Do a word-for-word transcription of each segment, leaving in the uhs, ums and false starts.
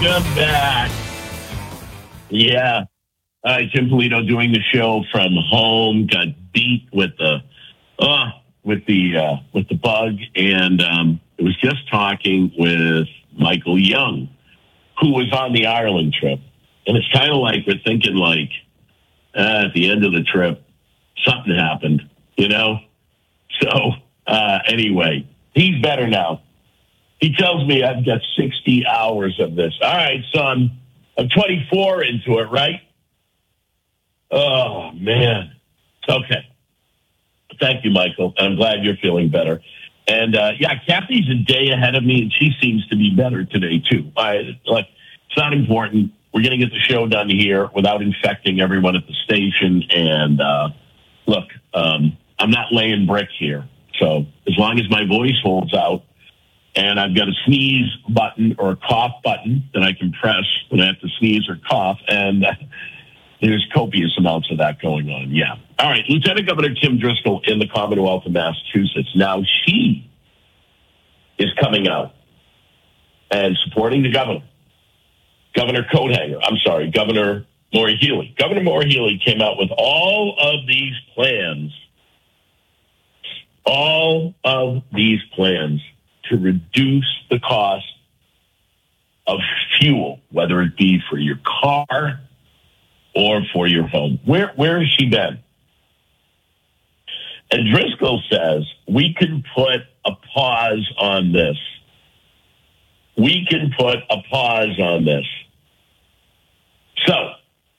Welcome back. Yeah. All right, Jim Polito doing the show from home. Got beat with the uh, with the uh, with the bug, and um, it was just talking with Michael Young, who was on the Ireland trip. And it's kind of like we're thinking like uh, at the end of the trip, something happened, you know? So uh, anyway, he's better now. He tells me I've got sixty hours of this. All right, son, I'm twenty-four into it, right? Oh, man. Okay. Thank you, Michael. I'm glad you're feeling better. And, uh, yeah, Kathy's a day ahead of me, and she seems to be better today, too. I, like, it's not important. We're going to get the show done here without infecting everyone at the station. And, uh, look, um, I'm not laying brick here. So as long as my voice holds out and I've got a sneeze button or a cough button that I can press when I have to sneeze or cough, and uh, there's copious amounts of that going on. Yeah. All right. Lieutenant Governor Kim Driscoll in the Commonwealth of Massachusetts. Now she is coming out and supporting the governor. Governor Coathanger, I'm sorry, Governor Maura Healey. Governor Maura Healey came out with all of these plans, all of these plans to reduce the cost of fuel, whether it be for your car or for your home. Where, where has she been? And Driscoll says, we can put a pause on this. We can put a pause on this. So, let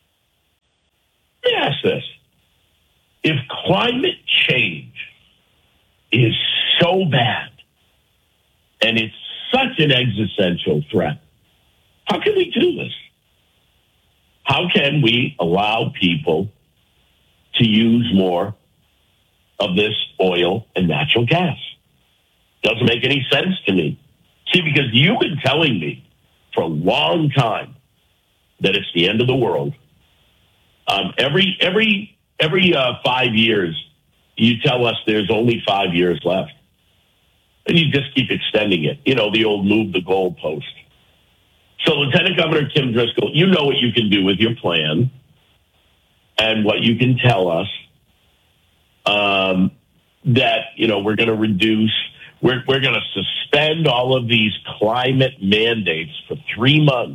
me ask this. If climate change is so bad and it's such an existential threat, how can we do this? How can we allow people to use more of this oil and natural gas? Doesn't make any sense to me. See, because you've been telling me for a long time that it's the end of the world. Um, every every every uh, five years, you tell us there's only five years left, and you just keep extending it. You know, the old move the goalpost. So, Lieutenant Governor Kim Driscoll, you know what you can do with your plan, and what you can tell us um, that you know we're going to reduce. We're, we're going to suspend all of these climate mandates for three months.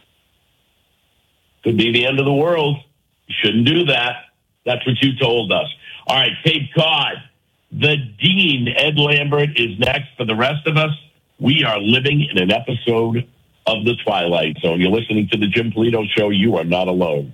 Could be the end of the world. You shouldn't do that. That's what you told us. All right, Cape Cod. The Dean, Ed Lambert, is next. For the rest of us, we are living in an episode of The Twilight Zone. You're listening to the Jim Polito Show. You are not alone.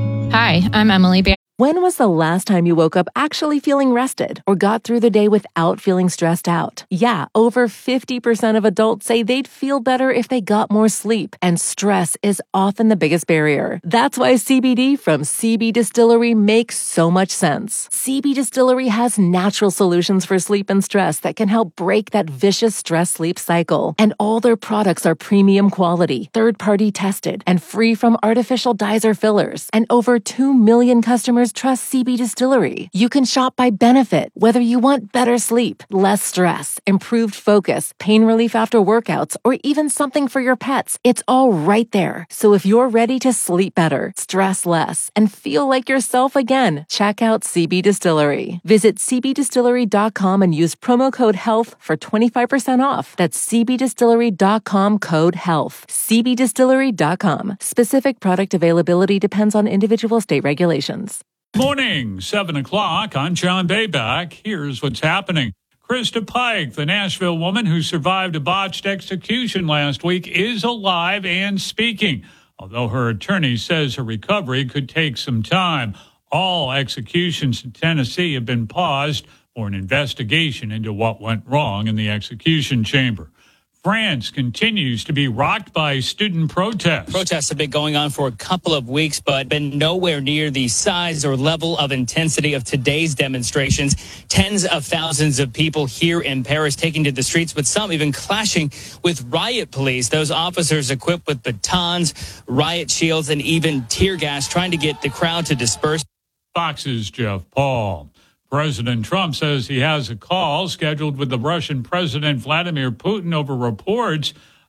Hi, I'm Emily Ba- When was the last time you woke up actually feeling rested or got through the day without feeling stressed out? Yeah, over fifty percent of adults say they'd feel better if they got more sleep, and stress is often the biggest barrier. That's why C B D from C B Distillery makes so much sense. C B Distillery has natural solutions for sleep and stress that can help break that vicious stress-sleep cycle. And all their products are premium quality, third-party tested, and free from artificial dyes or fillers. And over two million customers trust C B Distillery. You can shop by benefit, whether you want better sleep, less stress, improved focus, pain relief after workouts, or even something for your pets. It's all right there. So if you're ready to sleep better, stress less, and feel like yourself again, check out C B Distillery. Visit c b distillery dot com and use promo code HEALTH for twenty-five percent off. That's c b distillery dot com code HEALTH. c b distillery dot com. Specific product availability depends on individual state regulations. Morning, seven o'clock. I'm John Bayback. Here's what's happening. Krista Pike, the Nashville woman who survived a botched execution last week, is alive and speaking, although her attorney says her recovery could take some time. All executions in Tennessee have been paused for an investigation into what went wrong in the execution chamber. France continues to be rocked by student protests. Protests have been going on for a couple of weeks, but been nowhere near the size or level of intensity of today's demonstrations. Tens of thousands of people here in Paris taking to the streets, with some even clashing with riot police. Those officers equipped with batons, riot shields, and even tear gas, trying to get the crowd to disperse. Fox's Jeff Paul. President Trump says he has a call scheduled with the Russian President Vladimir Putin over reports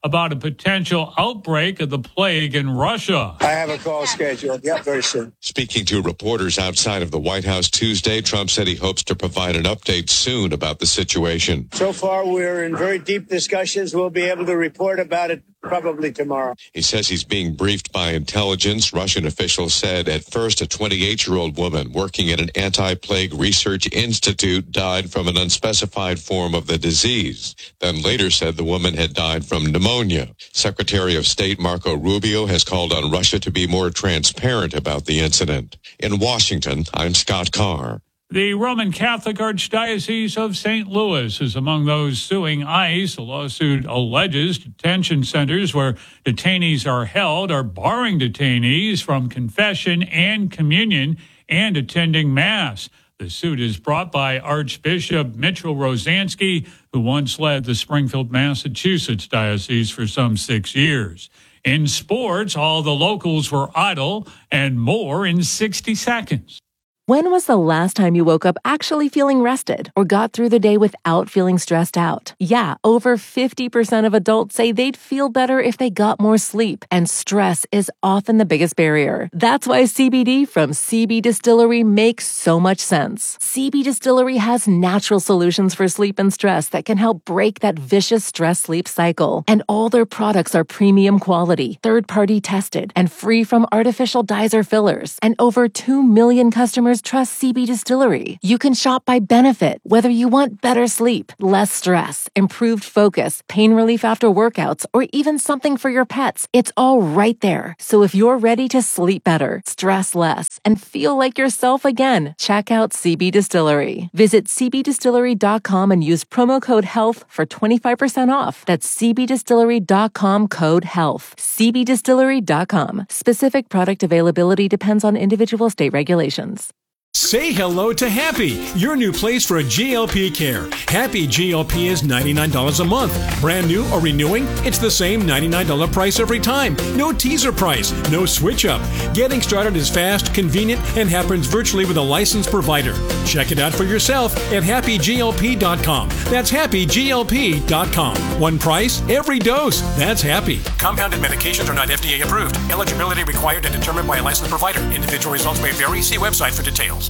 about a potential outbreak of the plague in Russia. I have a call scheduled. Yep, very soon. Speaking to reporters outside of the White House Tuesday, Trump said he hopes to provide an update soon about the situation. So far, we're in very deep discussions. We'll be able to report about it probably tomorrow. He says he's being briefed by intelligence. Russian officials said at first a twenty-eight-year-old woman working at an anti-plague research institute died from an unspecified form of the disease. Then later said the woman had died from pneumonia. Secretary of State Marco Rubio has called on Russia to be more transparent about the incident. In Washington, I'm Scott Carr. The Roman Catholic Archdiocese of Saint Louis is among those suing ICE. The lawsuit alleges detention centers where detainees are held are barring detainees from confession and communion and attending Mass. The suit is brought by Archbishop Mitchell Rosansky, who once led the Springfield, Massachusetts diocese for some six years. In sports, all the locals were idle and more in sixty seconds. When was the last time you woke up actually feeling rested or got through the day without feeling stressed out? Yeah, over fifty percent of adults say they'd feel better if they got more sleep, and stress is often the biggest barrier. That's why C B D from C B Distillery makes so much sense. C B Distillery has natural solutions for sleep and stress that can help break that vicious stress-sleep cycle. And all their products are premium quality, third-party tested, and free from artificial dyes or fillers. And over two million customers trust C B Distillery. You can shop by benefit, whether you want better sleep, less stress, improved focus, pain relief after workouts, or even something for your pets. It's all right there. So if you're ready to sleep better, stress less, and feel like yourself again, check out C B Distillery. Visit c b distillery dot com and use promo code HEALTH for twenty-five percent off. That's c b distillery dot com code HEALTH. c b distillery dot com. Specific product availability depends on individual state regulations. Say hello to Happy, your new place for G L P care. Happy G L P is ninety-nine dollars a month. Brand new or renewing, it's the same ninety-nine dollars price every time. No teaser price, no switch up. Getting started is fast, convenient, and happens virtually with a licensed provider. Check it out for yourself at happy g l p dot com. That's happy g l p dot com. One price, every dose. That's Happy. Compounded medications are not F D A approved. Eligibility required and determined by a licensed provider. Individual results may vary. See website for details.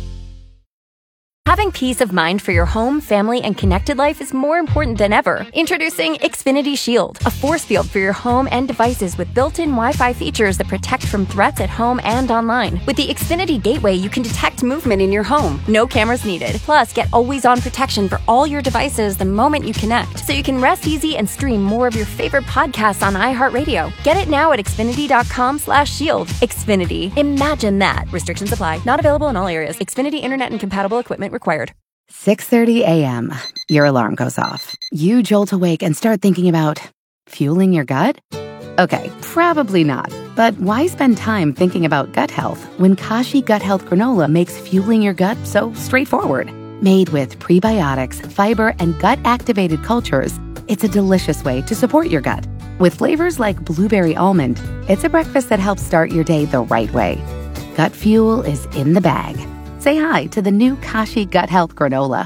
Having peace of mind for your home, family, and connected life is more important than ever. Introducing Xfinity Shield, a force field for your home and devices with built-in Wi-Fi features that protect from threats at home and online. With the Xfinity Gateway, you can detect movement in your home. No cameras needed. Plus, get always-on protection for all your devices the moment you connect, so you can rest easy and stream more of your favorite podcasts on iHeartRadio. Get it now at xfinity dot com slash shield. Xfinity. Imagine that. Restrictions apply. Not available in all areas. Xfinity Internet and compatible equipment required. six thirty a.m. Your alarm goes off. You jolt awake and start thinking about fueling your gut? Okay, probably not. But why spend time thinking about gut health when Kashi Gut Health Granola makes fueling your gut so straightforward? Made with prebiotics, fiber, and gut-activated cultures, it's a delicious way to support your gut. With flavors like blueberry almond, it's a breakfast that helps start your day the right way. Gut fuel is in the bag. Say hi to the new Kashi Gut Health Granola.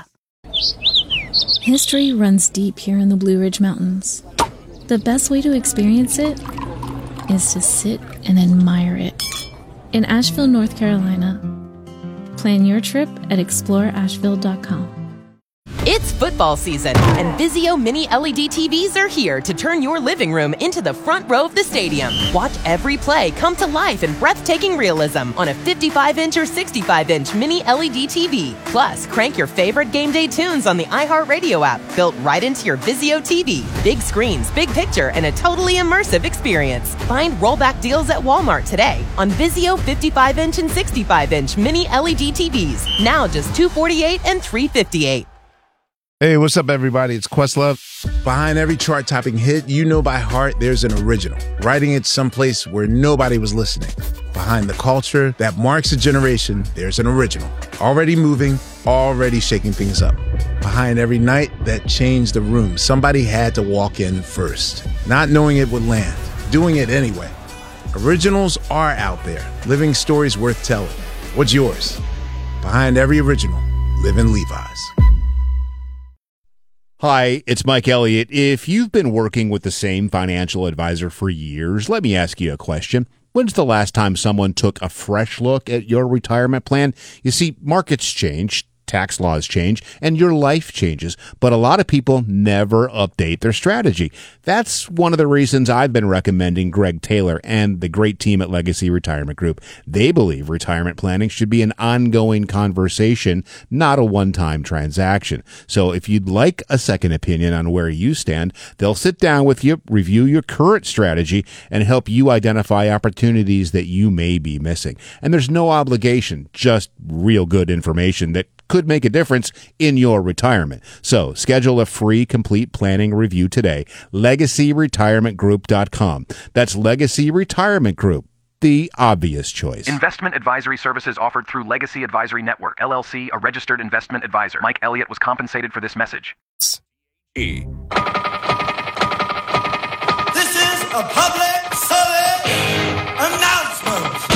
History runs deep here in the Blue Ridge Mountains. The best way to experience it is to sit and admire it. In Asheville, North Carolina. Plan your trip at explore asheville dot com. It's football season, and Vizio Mini L E D T Vs are here to turn your living room into the front row of the stadium. Watch every play come to life in breathtaking realism on a fifty-five inch or sixty-five inch Mini L E D T V. Plus, crank your favorite game day tunes on the iHeartRadio app, built right into your Vizio T V. Big screens, big picture, and a totally immersive experience. Find rollback deals at Walmart today on Vizio fifty-five inch and sixty-five inch Mini L E D T Vs. Now just two hundred forty-eight dollars and three hundred fifty-eight dollars. Hey, what's up, everybody? It's Questlove. Behind every chart-topping hit you know by heart, there's an original, writing it someplace where nobody was listening. Behind the culture that marks a generation, there's an original, already moving, already shaking things up. Behind every night that changed the room, somebody had to walk in first, not knowing it would land, doing it anyway. Originals are out there, living stories worth telling. What's yours? Behind every original, live in Levi's. Hi, it's Mike Elliott. If you've been working with the same financial advisor for years, let me ask you a question. When's the last time someone took a fresh look at your retirement plan? You see, markets change, tax laws change, and your life changes, but a lot of people never update their strategy. That's one of the reasons I've been recommending Greg Taylor and the great team at Legacy Retirement Group. They believe retirement planning should be an ongoing conversation, not a one-time transaction. So if you'd like a second opinion on where you stand, they'll sit down with you, review your current strategy, and help you identify opportunities that you may be missing. And there's no obligation, just real good information that could make a difference in your retirement. So schedule a free complete planning review today. legacy retirement group dot com. That's Legacy Retirement Group, the obvious choice. Investment advisory services offered through Legacy Advisory Network, L L C, a registered investment advisor. Mike Elliott was compensated for this message. This is a public service announcement.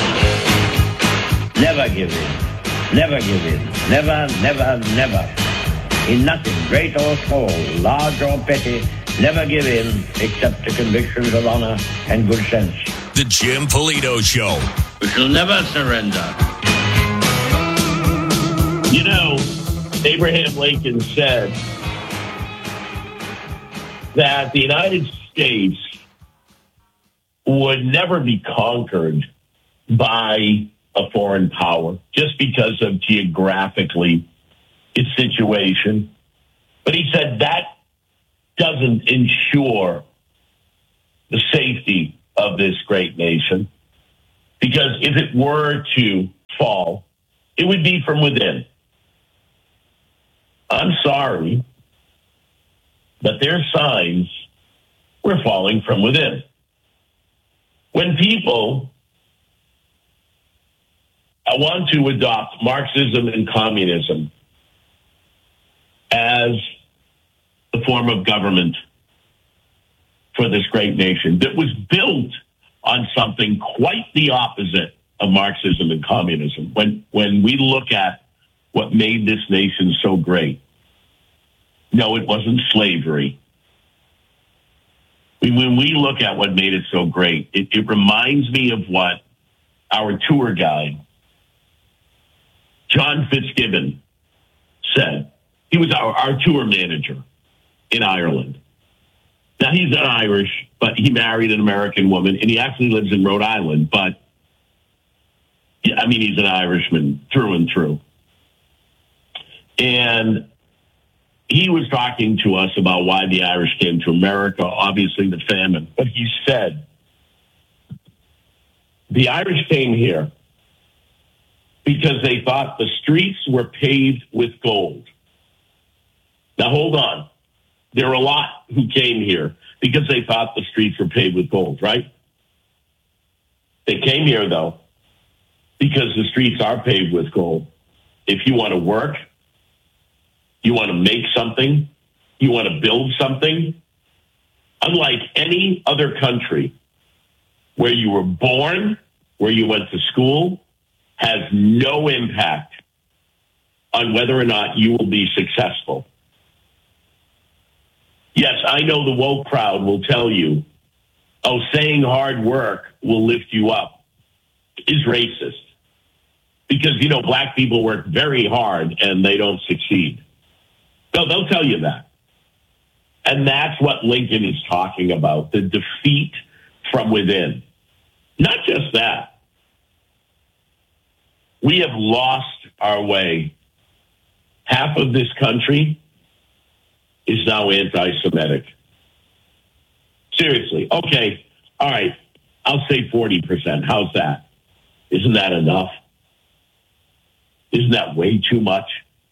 Never give in. Never give in. Never, never, never. In nothing, great or small, large or petty, never give in except to convictions of honor and good sense. The Jim Polito Show. We shall never surrender. You know, Abraham Lincoln said that the United States would never be conquered by a foreign power just because of geographically its situation. But he said that doesn't ensure the safety of this great nation, because if it were to fall, it would be from within. I'm sorry, but there are signs we're falling from within. When people I want to adopt Marxism and communism as the form of government for this great nation that was built on something quite the opposite of Marxism and communism. When, when we look at what made this nation so great, no, it wasn't slavery. When we look at what made it so great, it, it reminds me of what our tour guide, John Fitzgibbon, said. He was our, our tour manager in Ireland. Now, he's not Irish, but he married an American woman, and he actually lives in Rhode Island. But, yeah, I mean, he's an Irishman through and through. And he was talking to us about why the Irish came to America, obviously the famine. But he said, the Irish came here because they thought the streets were paved with gold. Now, hold on. There were a lot who came here because they thought the streets were paved with gold, right? They came here, though, because the streets are paved with gold. If you want to work, you want to make something, you want to build something, unlike any other country where you were born, where you went to school, has no impact on whether or not you will be successful. Yes, I know the woke crowd will tell you, oh, saying hard work will lift you up is racist. Because, you know, black people work very hard and they don't succeed. No, they'll tell you that. And that's what Lincoln is talking about, the defeat from within. Not just that. We have lost our way. Half of this country is now anti-Semitic. Seriously. Okay. All right. I'll say forty percent. How's that? Isn't that enough? Isn't that way too much?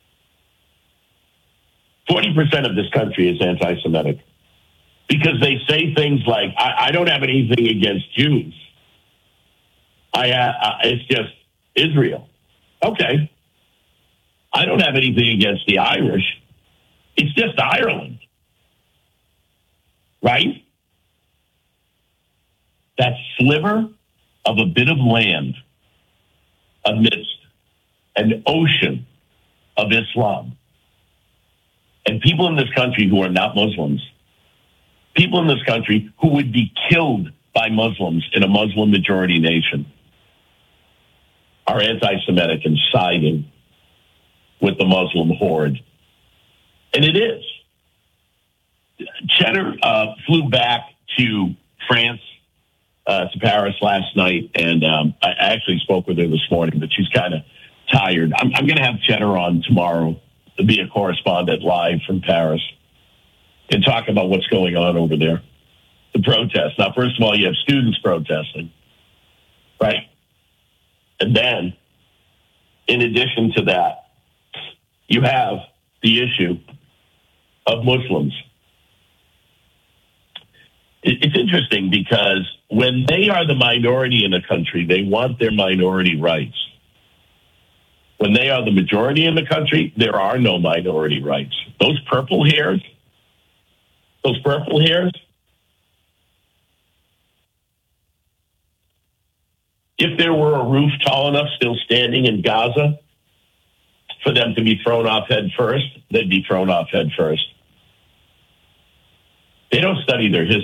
forty percent of this country is anti-Semitic because they say things like, I, I don't have anything against Jews. I, uh, it's just Israel. Okay. I don't have anything against the Irish. It's just Ireland. Right? That sliver of a bit of land amidst an ocean of Islam and people in this country who are not Muslims, people in this country who would be killed by Muslims in a Muslim majority nation, are anti-Semitic and siding with the Muslim horde. And it is. Cheddar uh, flew back to France, uh, to Paris last night, and um, I actually spoke with her this morning, but she's kind of tired. I'm, I'm going to have Cheddar on tomorrow to be a correspondent live from Paris and talk about what's going on over there, the protests. Now, first of all, you have students protesting, right? And then, in addition to that, you have the issue of Muslims. It's interesting because when they are the minority in a country, they want their minority rights. When they are the majority in the country, there are no minority rights. Those purple hairs, those purple hairs, if there were a roof tall enough still standing in Gaza for them to be thrown off head first, they'd be thrown off head first. They don't study their history.